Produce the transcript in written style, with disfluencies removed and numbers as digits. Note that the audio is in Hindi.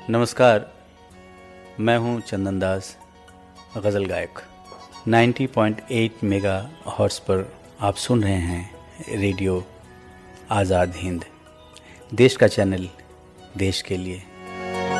नमस्कार, मैं हूं चंदन दास, गज़ल गायक। 90.8 मेगा हर्ट्ज़ पर आप सुन रहे हैं रेडियो आज़ाद हिंद, देश का चैनल, देश के लिए।